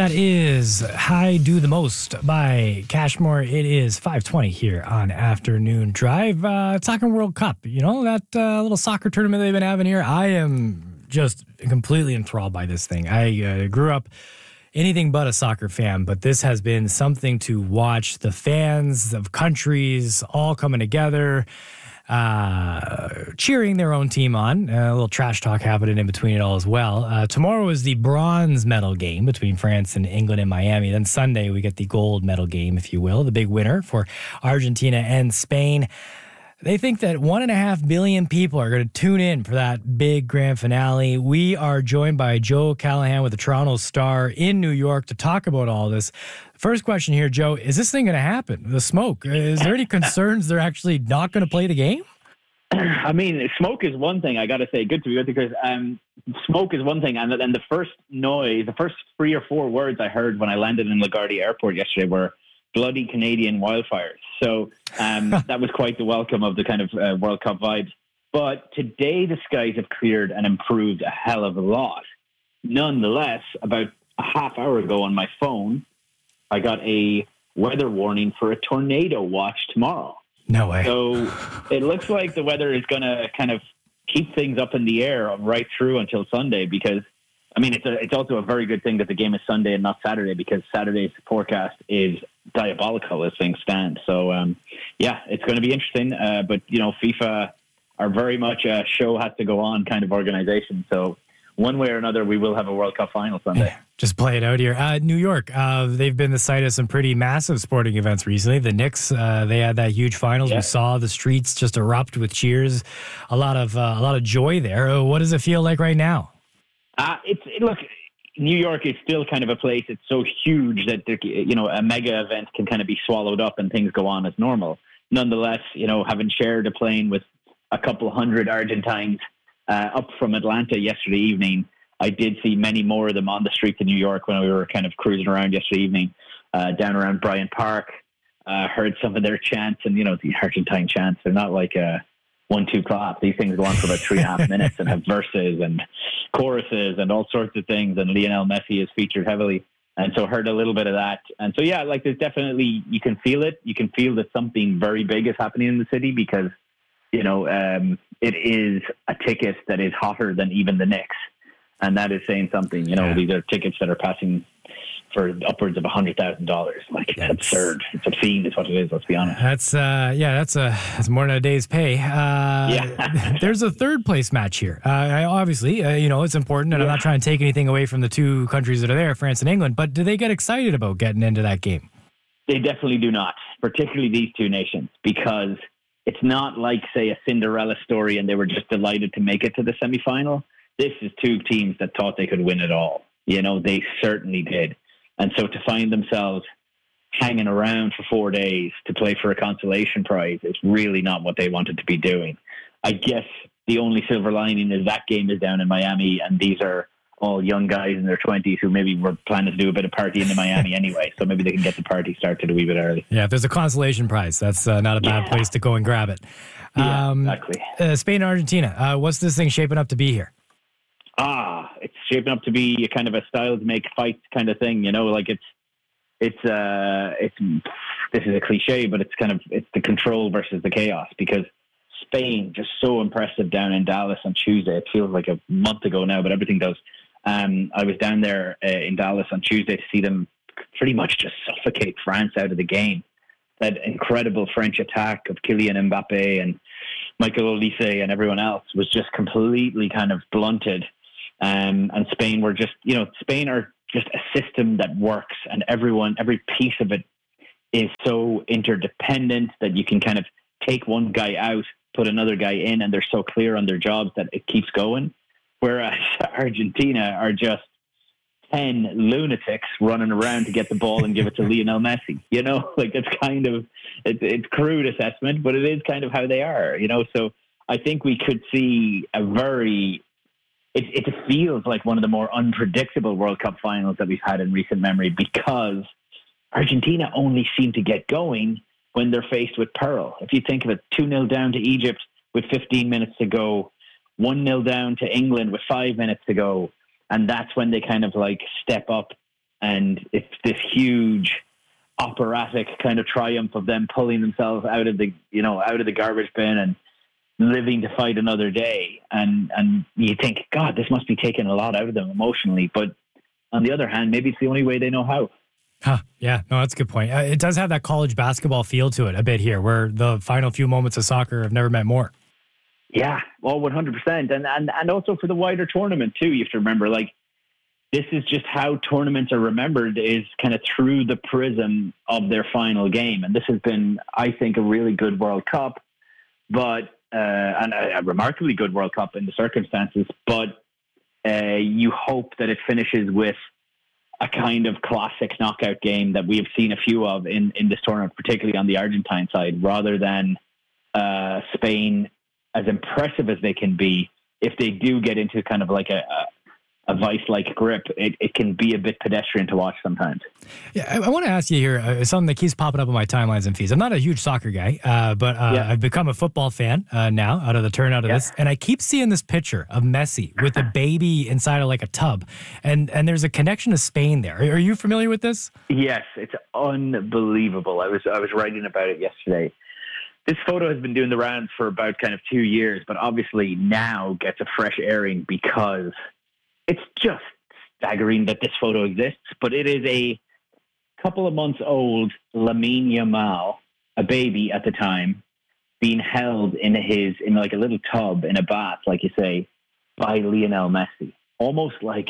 That is I Do the Most by Cashmore. It is 5:20 here on Afternoon Drive. Talking World Cup, that little soccer tournament they've been having here. I am just completely enthralled by this thing. I grew up anything but a soccer fan, but this has been something to watch. The fans of countries all coming together, cheering their own team on. A little trash talk happening in between it all as well. Tomorrow is the bronze medal game between France and England in Miami. Then Sunday we get the gold medal game, if you will, the big winner for Argentina and Spain. They think that 1.5 billion people are going to tune in for that big grand finale. We are joined by Joe Callahan with the Toronto Star in New York to talk about all this. First question here, Joe, is this thing going to happen? The smoke, is there any concerns they're actually not going to play the game? I mean, smoke is one thing, I got to say. Good to be with you, because smoke is one thing. And the first noise, the first 3 or 4 words I heard when I landed in LaGuardia Airport yesterday were bloody Canadian wildfires. So that was quite the welcome of the kind of World Cup vibes. But today the skies have cleared and improved a hell of a lot. Nonetheless, about a half hour ago on my phone, I got a weather warning for a tornado watch tomorrow. No way. So it looks like the weather is going to kind of keep things up in the air right through until Sunday, because I mean, it's also a very good thing that the game is Sunday and not Saturday, because Saturday's forecast is diabolical as things stand. So, it's going to be interesting. But, FIFA are very much a show has to go on kind of organization. So one way or another, we will have a World Cup final Sunday. Just play it out here. New York, they've been the site of some pretty massive sporting events recently. The Knicks, they had that huge finals. Yeah. We saw the streets just erupt with cheers. A lot of joy there. What does it feel like right now? Look, New York is still kind of a place. It's so huge that a mega event can kind of be swallowed up and things go on as normal. Nonetheless, having shared a plane with a couple hundred Argentines up from Atlanta yesterday evening, I did see many more of them on the streets of New York when we were kind of cruising around yesterday evening, down around Bryant Park. Heard some of their chants, and the Argentine chants, they're not like 1-2 clap. These things go on for about 3.5 minutes and have verses and choruses and all sorts of things. And Lionel Messi is featured heavily. And so heard a little bit of that. And so, there's definitely, you can feel it. You can feel that something very big is happening in the city, because, it is a ticket that is hotter than even the Knicks. And that is saying something. These are tickets that are passing for upwards of $100,000. Like, it's absurd. It's obscene is what it is, let's be honest. That's more than a day's pay. There's a third place match here. Obviously, it's important, and I'm not trying to take anything away from the two countries that are there, France and England, but do they get excited about getting into that game? They definitely do not, particularly these two nations, because it's not like, say, a Cinderella story and they were just delighted to make it to the semifinal. This is two teams that thought they could win it all. They certainly did. And so to find themselves hanging around for 4 days to play for a consolation prize is really not what they wanted to be doing. I guess the only silver lining is that game is down in Miami, and these are all young guys in their 20s who maybe were planning to do a bit of partying in Miami anyway, so maybe they can get the party started a wee bit early. Yeah, if there's a consolation prize, that's not a bad place to go and grab it. Exactly. Spain and Argentina, what's this thing shaping up to be here? It's shaping up to be a kind of a styles make fight kind of thing, like it's this is a cliche, but it's the control versus the chaos, because Spain just so impressive down in Dallas on Tuesday. It feels like a month ago now, but everything does. I was down there in Dallas on Tuesday to see them pretty much just suffocate France out of the game. That incredible French attack of Kylian Mbappe and Michael Olise and everyone else was just completely kind of blunted. And Spain were just, Spain are just a system that works, and every piece of it is so interdependent that you can kind of take one guy out, put another guy in, and they're so clear on their jobs that it keeps going. Whereas Argentina are just 10 lunatics running around to get the ball and give it to Lionel Messi. It's kind of, it's crude assessment, but it is kind of how they are, So I think we could see it feels like one of the more unpredictable World Cup finals that we've had in recent memory, because Argentina only seem to get going when they're faced with peril. If you think of it, 2-0 down to Egypt with 15 minutes to go, 1-0 down to England with 5 minutes to go, and that's when they kind of like step up and it's this huge operatic kind of triumph of them pulling themselves out of the garbage bin and living to fight another day. And you think, God, this must be taking a lot out of them emotionally. But on the other hand, maybe it's the only way they know how. Yeah, no, that's a good point. It does have that college basketball feel to it a bit here, where the final few moments of soccer have never meant more. Yeah, well, 100%. And also for the wider tournament, too, you have to remember, like, this is just how tournaments are remembered, is kind of through the prism of their final game. And this has been, I think, a really good World Cup, but and a remarkably good World Cup in the circumstances. But you hope that it finishes with a kind of classic knockout game that we have seen a few of in this tournament, particularly on the Argentine side, rather than Spain, as impressive as they can be. If they do get into kind of like a vice-like grip, it can be a bit pedestrian to watch sometimes. Yeah, I want to ask you here something that keeps popping up on my timelines and feeds. I'm not a huge soccer guy, but I've become a football fan now out of the turnout of this, and I keep seeing this picture of Messi with a baby inside of like a tub, and there's a connection to Spain there. Are you familiar with this? Yes, it's unbelievable. I was writing about it yesterday. This photo has been doing the rounds for about kind of 2 years, but obviously now gets a fresh airing because it's just staggering that this photo exists. But it is a couple of months old Lamine Yamal, a baby at the time, being held in like a little tub in a bath, like you say, by Lionel Messi, almost like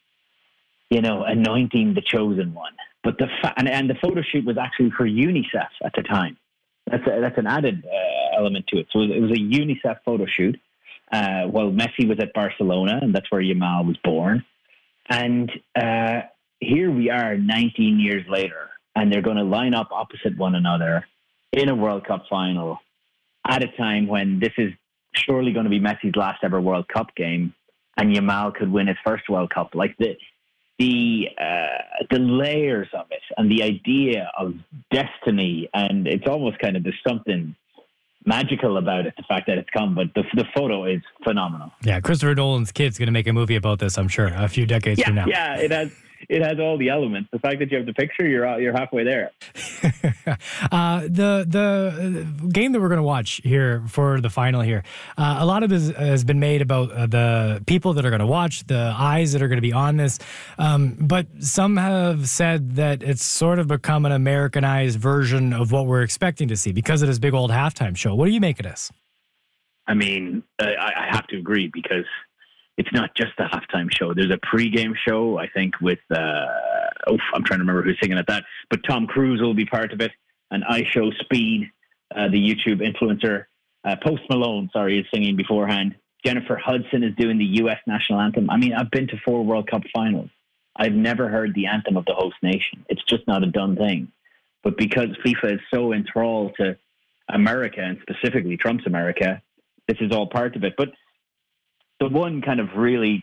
anointing the chosen one. But and the photo shoot was actually for UNICEF at the time. That's an added element to it. So it was a UNICEF photo shoot while Messi was at Barcelona, and that's where Yamal was born. And here we are 19 years later, and they're going to line up opposite one another in a World Cup final at a time when this is surely going to be Messi's last ever World Cup game, and Yamal could win his first World Cup. Like the layers of it and the idea of destiny, and it's almost kind of, there's something magical about it, the fact that it's come, but the photo is phenomenal. Yeah, Christopher Nolan's kid's going to make a movie about this, I'm sure, a few decades from now. Yeah, it has all the elements. The fact that you have the picture, you're halfway there. The game that we're going to watch here for the final here, a lot of it has been made about the people that are going to watch, the eyes that are going to be on this. But some have said that it's sort of become an Americanized version of what we're expecting to see because of this big old halftime show. What do you make of this? I mean, I have to agree, because it's not just a halftime show. There's a pregame show, I think, with, I'm trying to remember who's singing at that, but Tom Cruise will be part of it, and iShowSpeed, the YouTube influencer. Post Malone, is singing beforehand. Jennifer Hudson is doing the U.S. national anthem. I mean, I've been to 4 World Cup finals. I've never heard the anthem of the host nation. It's just not a done thing. But because FIFA is so enthralled to America, and specifically Trump's America, this is all part of it. But the one kind of really,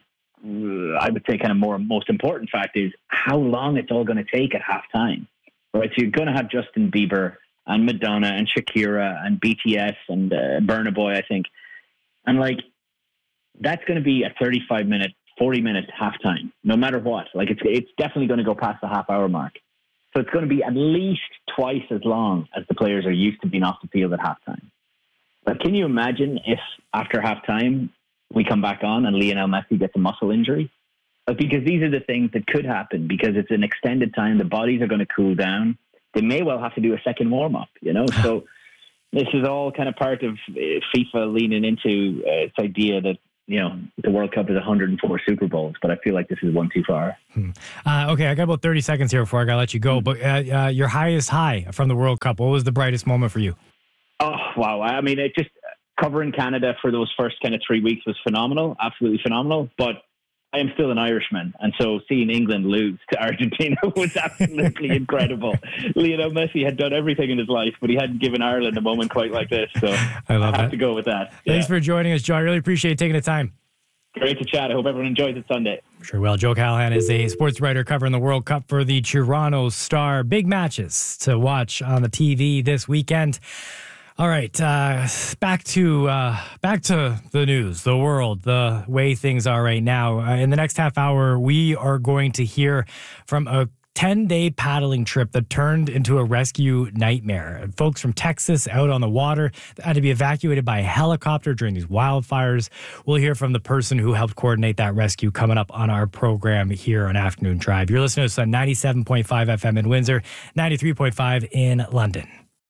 I would say, kind of most important fact is how long it's all going to take at halftime, right? So you're going to have Justin Bieber and Madonna and Shakira and BTS and Burna Boy, I think. And like, that's going to be a 35-minute, 40-minute halftime, no matter what. Like, it's definitely going to go past the half-hour mark. So it's going to be at least twice as long as the players are used to being off the field at halftime. But can you imagine if after halftime we come back on and Lionel Messi gets a muscle injury? Because these are the things that could happen, because it's an extended time. The bodies are going to cool down. They may well have to do a second warm-up, So this is all kind of part of FIFA leaning into its idea that, the World Cup is 104 Super Bowls, but I feel like this is one too far. Okay, I got about 30 seconds here before I got to let you go. But your highest high from the World Cup, what was the brightest moment for you? Oh, wow. I mean, it just covering Canada for those first kind of 3 weeks was phenomenal, absolutely phenomenal. But I am still an Irishman, and so seeing England lose to Argentina was absolutely incredible. Lionel Messi had done everything in his life, but he hadn't given Ireland a moment quite like this. So I have to go with that. Thanks for joining us, Joe. I really appreciate taking the time. Great to chat. I hope everyone enjoys it Sunday. Sure will. Joe Callahan is a sports writer covering the World Cup for the Toronto Star. Big matches to watch on the TV this weekend. All right, back to the news, the world, the way things are right now. In the next half hour, we are going to hear from a 10-day paddling trip that turned into a rescue nightmare. Folks from Texas out on the water had to be evacuated by a helicopter during these wildfires. We'll hear from the person who helped coordinate that rescue coming up on our program here on Afternoon Drive. You're listening to us on 97.5 FM in Windsor, 93.5 in London.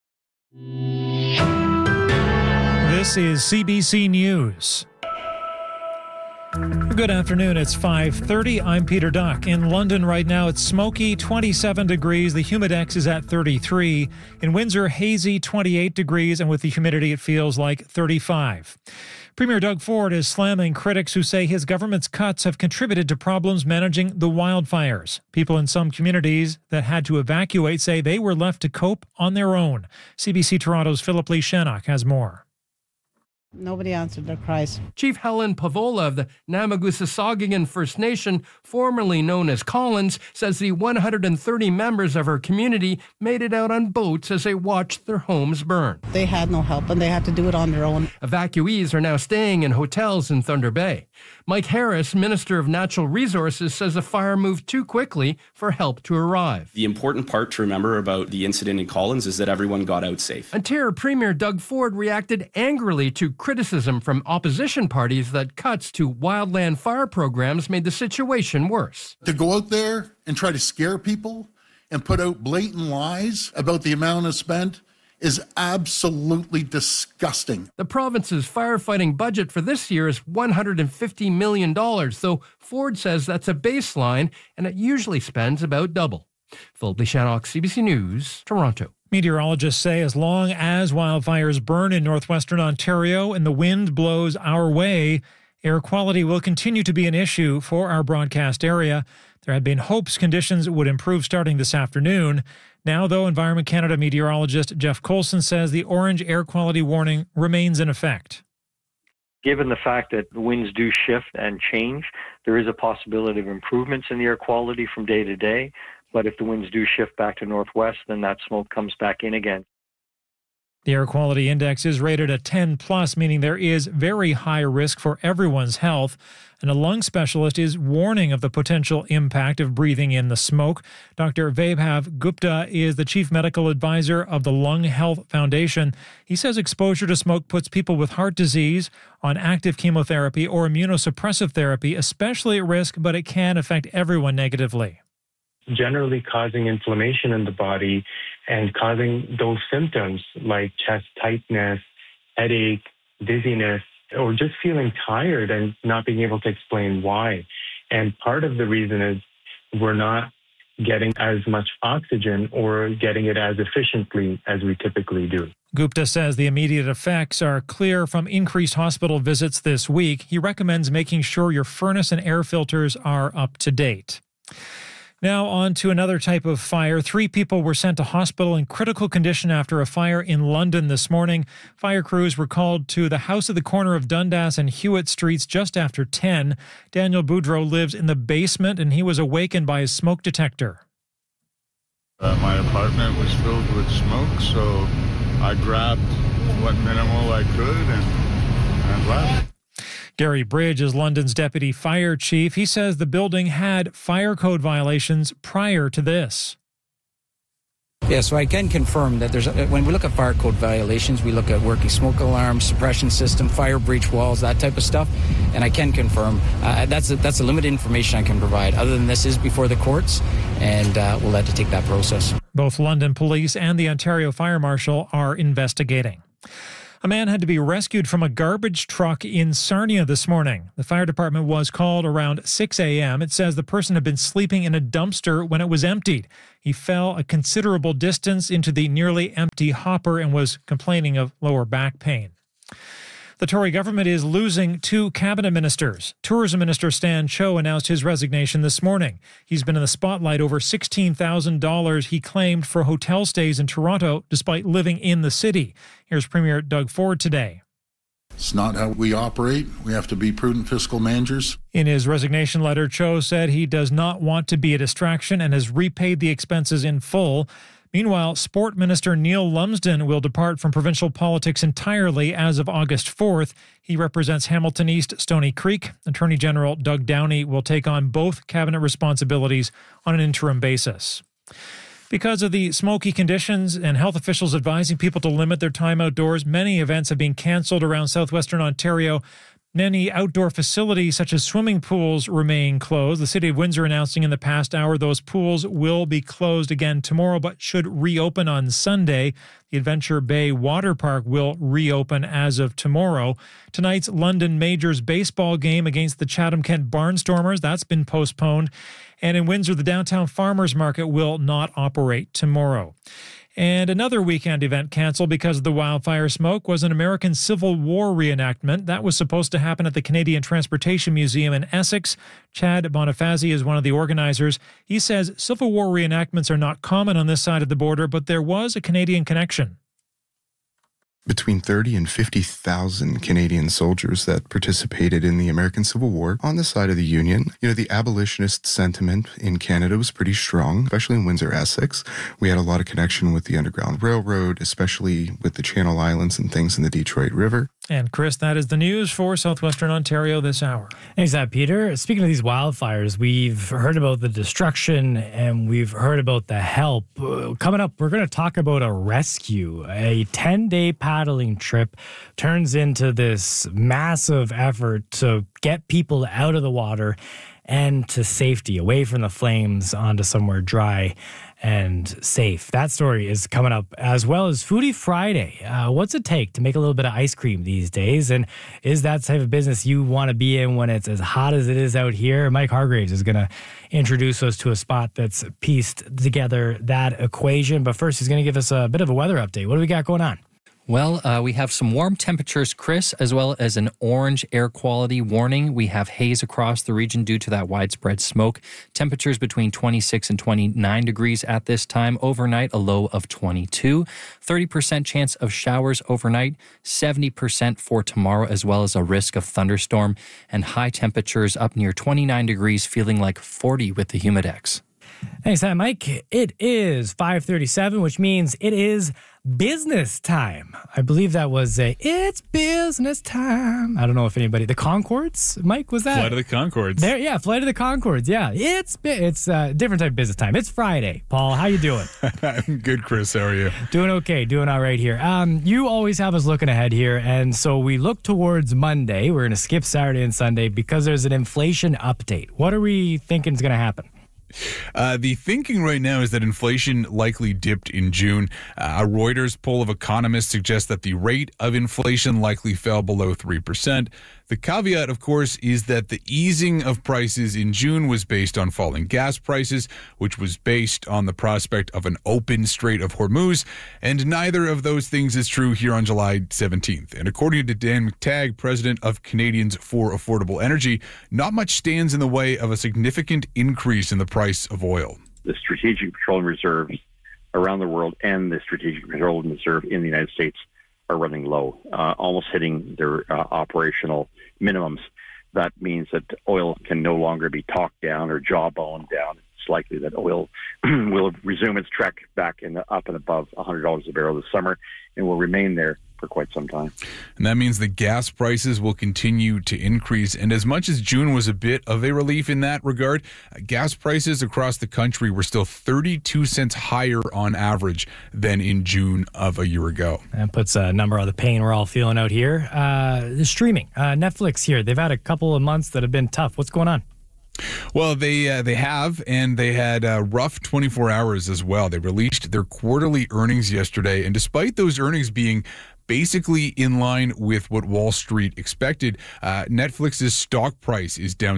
This is CBC News. Good afternoon. It's 5:30. I'm Peter Duck. In London right now, it's smoky, 27 degrees. The humidex is at 33. In Windsor, hazy, 28 degrees. And with the humidity, it feels like 35. Premier Doug Ford is slamming critics who say his government's cuts have contributed to problems managing the wildfires. People in some communities that had to evacuate say they were left to cope on their own. CBC Toronto's Philip Lee Shannock has more. Nobody answered their cries. Chief Helen Pavola of the Namagusasagigan First Nation, formerly known as Collins, says the 130 members of her community made it out on boats as they watched their homes burn. They had no help and they had to do it on their own. Evacuees are now staying in hotels in Thunder Bay. Mike Harris, Minister of Natural Resources, says the fire moved too quickly for help to arrive. The important part to remember about the incident in Collins is that everyone got out safe. Ontario Premier Doug Ford reacted angrily to criticism from opposition parties that cuts to wildland fire programs made the situation worse. To go out there and try to scare people and put out blatant lies about the amount spent is absolutely disgusting. The province's firefighting budget for this year is $150 million, though Ford says that's a baseline and it usually spends about double. Philip Lee Shannock, CBC News, Toronto. Meteorologists say as long as wildfires burn in northwestern Ontario and the wind blows our way, air quality will continue to be an issue for our broadcast area. There had been hopes conditions would improve starting this afternoon. Now, though, Environment Canada meteorologist Jeff Coulson says the orange air quality warning remains in effect. Given the fact that the winds do shift and change, there is a possibility of improvements in the air quality from day to day. But if the winds do shift back to northwest, then that smoke comes back in again. The air quality index is rated a 10 plus, meaning there is very high risk for everyone's health. And a lung specialist is warning of the potential impact of breathing in the smoke. Dr. Vaibhav Gupta is the chief medical advisor of the Lung Health Foundation. He says exposure to smoke puts people with heart disease on active chemotherapy or immunosuppressive therapy, especially at risk, but it can affect everyone negatively. Generally causing inflammation in the body and causing those symptoms like chest tightness, headache, dizziness, or just feeling tired and not being able to explain why. And part of the reason is we're not getting as much oxygen or getting it as efficiently as we typically do. Gupta says the immediate effects are clear from increased hospital visits this week. He recommends making sure your furnace and air filters are up to date. Now on to another type of fire. 3 people were sent to hospital in critical condition after a fire in London this morning. Fire crews were called to the house at the corner of Dundas and Hewitt Streets just after 10. Daniel Boudreau lives in the basement and he was awakened by his smoke detector. My apartment was filled with smoke, so I grabbed what minimal I could and left. Gary Bridge is London's deputy fire chief. He says the building had fire code violations prior to this. Yeah, so I can confirm that when we look at fire code violations, we look at working smoke alarms, suppression system, fire breach walls, that type of stuff. And I can confirm that's the limited information I can provide. Other than this is before the courts, and we'll have to take that process. Both London Police and the Ontario Fire Marshal are investigating. A man had to be rescued from a garbage truck in Sarnia this morning. The fire department was called around 6 a.m. It says the person had been sleeping in a dumpster when it was emptied. He fell a considerable distance into the nearly empty hopper and was complaining of lower back pain. The Tory government is losing 2 cabinet ministers. Tourism Minister Stan Cho announced his resignation this morning. He's been in the spotlight over $16,000 he claimed for hotel stays in Toronto despite living in the city. Here's Premier Doug Ford today. It's not how we operate. We have to be prudent fiscal managers. In his resignation letter, Cho said he does not want to be a distraction and has repaid the expenses in full. Meanwhile, Sport Minister Neil Lumsden will depart from provincial politics entirely as of August 4th. He represents Hamilton East, Stony Creek. Attorney General Doug Downey will take on both cabinet responsibilities on an interim basis. Because of the smoky conditions and health officials advising people to limit their time outdoors, many events have been cancelled around southwestern Ontario. Many outdoor facilities, such as swimming pools, remain closed. The City of Windsor announcing in the past hour those pools will be closed again tomorrow, but should reopen on Sunday. The Adventure Bay Water Park will reopen as of tomorrow. Tonight's London Majors baseball game against the Chatham-Kent Barnstormers, that's been postponed. And in Windsor, the Downtown Farmers Market will not operate tomorrow. And another weekend event canceled because of the wildfire smoke was an American Civil War reenactment. That was supposed to happen at the Canadian Transportation Museum in Essex. Chad Bonifazi is one of the organizers. He says Civil War reenactments are not common on this side of the border, but there was a Canadian connection. Between 30 and 50,000 Canadian soldiers that participated in the American Civil War on the side of the Union. You know, the abolitionist sentiment in Canada was pretty strong, especially in Windsor, Essex. We had a lot of connection with the Underground Railroad, especially with the Channel Islands and things in the Detroit River. And Chris, that is the news for Southwestern Ontario this hour. Thanks, Peter. Speaking of these wildfires, we've heard about the destruction and we've heard about the help. Coming up, we're going to talk about a rescue. A 10-day paddling trip turns into this massive effort to get people out of the water and to safety, away from the flames onto somewhere dry and safe. That story is coming up, as well as Foodie Friday. What's it take to make a little bit of ice cream these days? And is that the type of business you want to be in when it's as hot as it is out here? Mike Hargraves is going to introduce us to a spot that's pieced together that equation. But first, he's going to give us a bit of a weather update. What do we got going on? Well, we have some warm temperatures, Chris, as well as an orange air quality warning. We have haze across the region due to that widespread smoke. Temperatures between 26 and 29 degrees at this time. Overnight, a low of 22. 30% chance of showers overnight. 70% for tomorrow, as well as a risk of thunderstorm. And high temperatures up near 29 degrees, feeling like 40 with the Humidex. Thanks, Mike. It is 5:37, which means it is business time. I believe that was it's business time. I don't know if anybody, the Concords, Mike, was that? Flight of the Concords. There, yeah, Flight of the Concords. Yeah, it's a different type of business time. It's Friday. Paul, how you doing? I'm good, Chris. How are you? Doing okay. Doing all right here. You always have us looking ahead here, and so we look towards Monday. We're going to skip Saturday and Sunday because there's an inflation update. What are we thinking is going to happen? The thinking right now is that inflation likely dipped in June. A Reuters poll of economists suggests that the rate of inflation likely fell below 3%. The caveat, of course, is that the easing of prices in June was based on falling gas prices, which was based on the prospect of an open Strait of Hormuz, and neither of those things is true here on July 17th. And according to Dan McTagg, president of Canadians for Affordable Energy, not much stands in the way of a significant increase in the price of oil. The Strategic Petroleum Reserves around the world and the Strategic Petroleum Reserve in the United States are running low, almost hitting their operational minimums. That means that oil can no longer be talked down or jawboned down. It's likely that oil will resume its trek back up and above $100 a barrel this summer and will remain there for quite some time. And that means the gas prices will continue to increase. And as much as June was a bit of a relief in that regard, gas prices across the country were still 32 cents higher on average than in June of a year ago. That puts a number on the pain we're all feeling out here. The streaming, Netflix here, they've had a couple of months that have been tough. What's going on? Well, they have, and they had a rough 24 hours as well. They released their quarterly earnings yesterday, and despite those earnings being basically in line with what Wall Street expected, Netflix's stock price is down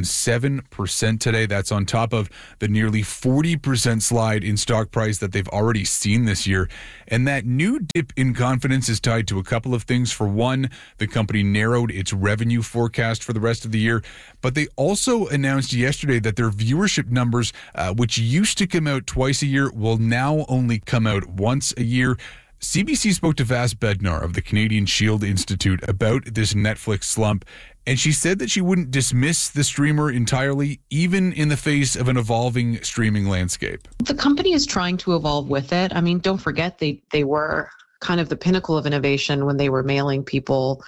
7% today. That's on top of the nearly 40% slide in stock price that they've already seen this year. And that new dip in confidence is tied to a couple of things. For one, the company narrowed its revenue forecast for the rest of the year, but they also announced yesterday that their viewership numbers, which used to come out twice a year, will now only come out once a year. CBC spoke to Vas Bednar of the Canadian Shield Institute about this Netflix slump, And she said that she wouldn't dismiss the streamer entirely, even in the face of an evolving streaming landscape. The company is trying to evolve with it. I mean, don't forget they were kind of the pinnacle of innovation when they were mailing people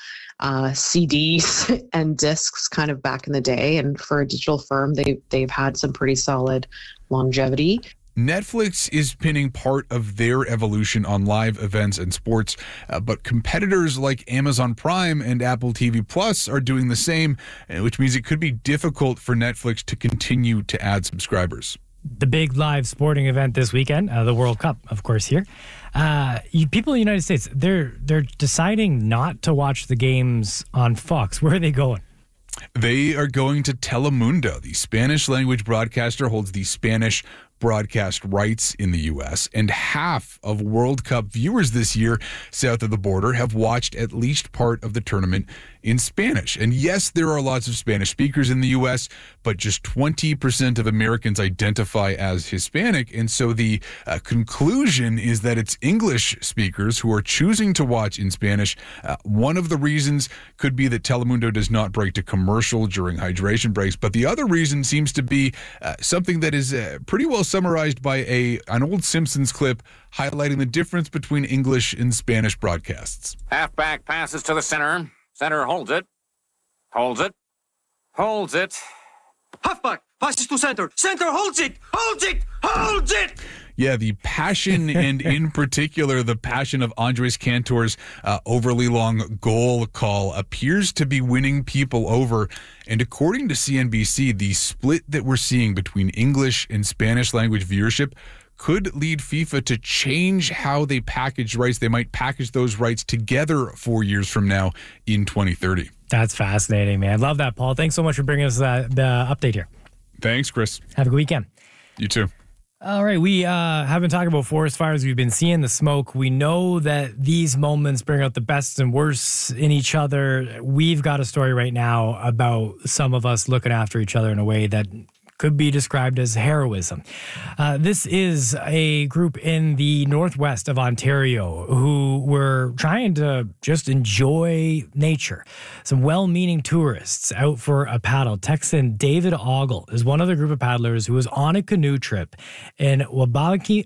CDs and discs kind of back in the day. And for a digital firm, they've had some pretty solid longevity. Netflix is pinning part of their evolution on live events and sports, but competitors like Amazon Prime and Apple TV Plus are doing the same, which means it could be difficult for Netflix to continue to add subscribers. The big live sporting event this weekend, the World Cup, of course, here. People in the United States, they're deciding not to watch the games on Fox. Where are they going? They are going to Telemundo. The Spanish language broadcaster holds the Spanish broadcast rights in the U.S., and half of World Cup viewers this year south of the border have watched at least part of the tournament in Spanish. And yes, there are lots of Spanish speakers in the U.S., but just 20% of Americans identify as Hispanic. And so the conclusion is that it's English speakers who are choosing to watch in Spanish. One of the reasons could be that Telemundo does not break to commercial during hydration breaks, but the other reason seems to be something that is pretty well summarized by an old Simpsons clip highlighting the difference between English and Spanish broadcasts. Halfback passes to the center. Center holds it. Holds it. Holds it. Halfback passes to center. Center holds it. Holds it. Holds it. Yeah, the passion, and in particular, the passion of Andres Cantor's overly long goal call appears to be winning people over. And according to CNBC, the split that we're seeing between English and Spanish language viewership could lead FIFA to change how they package rights. They might package those rights together 4 years from now in 2030. That's fascinating, man. Love that, Paul. Thanks so much for bringing us the update here. Thanks, Chris. Have a good weekend. You too. All right, we have been talking about forest fires. We've been seeing the smoke. We know that these moments bring out the best and worst in each other. We've got a story right now about some of us looking after each other in a way that could be described as heroism. This is a group in the northwest of Ontario who were trying to just enjoy nature. Some well-meaning tourists out for a paddle. Texan David Ogle is one of the group of paddlers who was on a canoe trip in Wabakami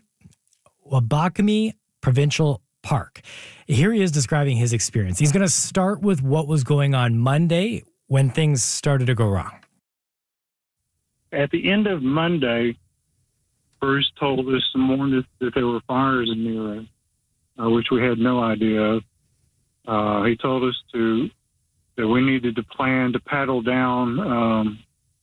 Provincial Park. Here he is describing his experience. He's going to start with what was going on Monday when things started to go wrong. At the end of Monday, Bruce told us and warned us that there were fires near us, which we had no idea of. He told us that we needed to plan to paddle down,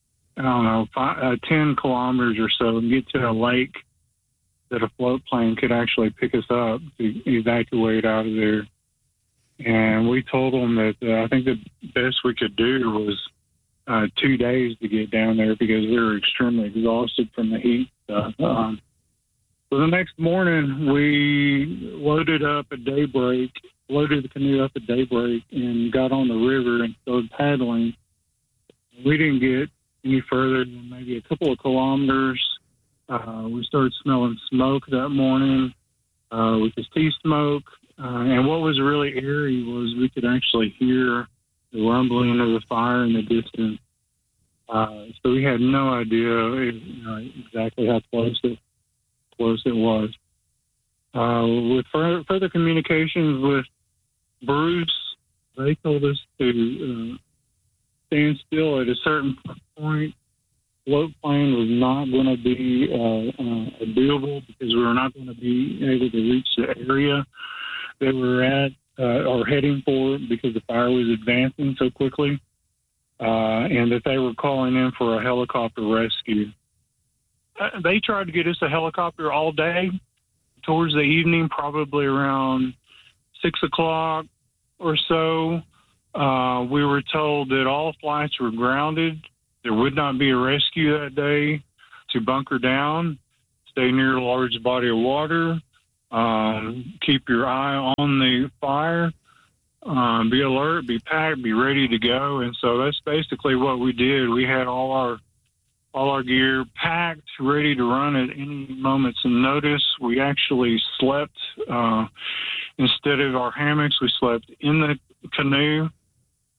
10 kilometers or so and get to a lake that a float plane could actually pick us up to evacuate out of there. And we told him that I think the best we could do was 2 days to get down there because we were extremely exhausted from the heat stuff. So the next morning, we loaded the canoe up at daybreak and got on the river and started paddling. We didn't get any further than maybe a couple of kilometers. We started smelling smoke that morning, with the sea smoke. And what was really eerie was we could actually hear the rumbling of the fire in the distance. So we had no idea exactly how close it was. With further communications with Bruce, they told us to stand still at a certain point. Float plane was not going to be doable because we were not going to be able to reach the area that we were at or heading for because the fire was advancing so quickly, and that they were calling in for a helicopter rescue. They tried to get us a helicopter all day. Towards the evening, probably around 6 o'clock or so, we were told that all flights were grounded. There would not be a rescue that day, to bunker down, stay near a large body of water, keep your eye on the fire, be alert, be packed, be ready to go. And so that's basically what we did. We had all our gear packed, ready to run at any moment's notice. We actually slept, instead of our hammocks, we slept in the canoe.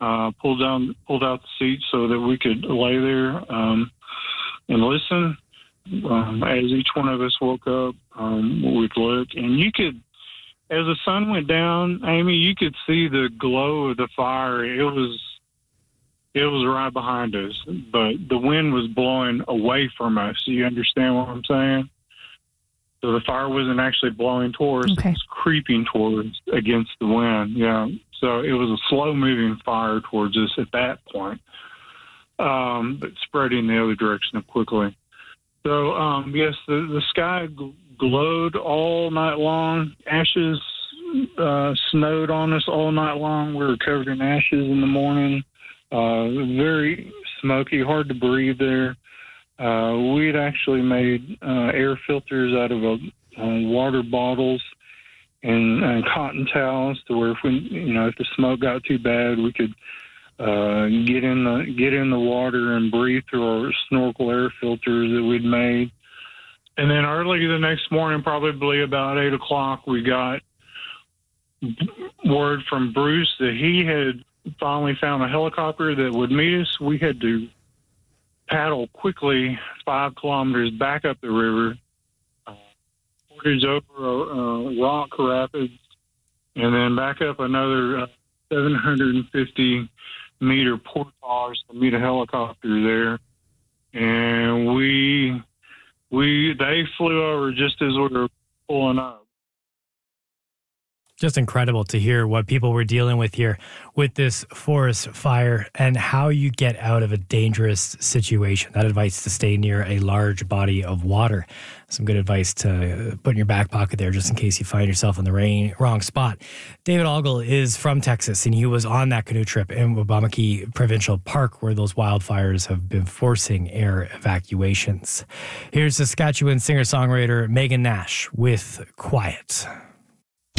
pulled out the seats so that we could lay there and listen. As each one of us woke up, we'd look, and you could, as the sun went down, Amy, you could see the glow of the fire. It was right behind us, but the wind was blowing away from us. You understand what I'm saying? So the fire wasn't actually blowing towards us. It was creeping towards against the wind. Yeah. So it was a slow-moving fire towards us at that point, but spreading the other direction quickly. So, yes, the sky glowed all night long. Ashes snowed on us all night long. We were covered in ashes in the morning. Very smoky, hard to breathe there. We'd actually made air filters out of water bottles and cotton towels to where if the smoke got too bad, we could get in the water and breathe through our snorkel air filters that we'd made. And then early the next morning, probably about 8 o'clock, we got word from Bruce that he had finally found a helicopter that would meet us. We had to paddle quickly 5 kilometers back up the river, portage over rock rapids, and then back up another 750-meter portage to meet a helicopter there. And they flew over just as we were pulling up. Just incredible to hear what people were dealing with here with this forest fire and how you get out of a dangerous situation. That advice to stay near a large body of water. Some good advice to put in your back pocket there just in case you find yourself in the wrong spot. David Ogle is from Texas, and he was on that canoe trip in Wabamaki Provincial Park where those wildfires have been forcing air evacuations. Here's Saskatchewan singer-songwriter Megan Nash with Quiet.